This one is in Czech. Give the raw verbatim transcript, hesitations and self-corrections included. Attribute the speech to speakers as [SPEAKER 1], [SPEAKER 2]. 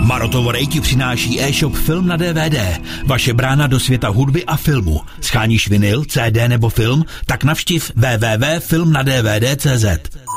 [SPEAKER 1] Marotovorej ti přináší e-shop Film na D V D. Vaše brána do světa hudby a filmu. Scháníš vinyl, C D nebo film? Tak navštiv w w w tečka film na d v d tečka c z.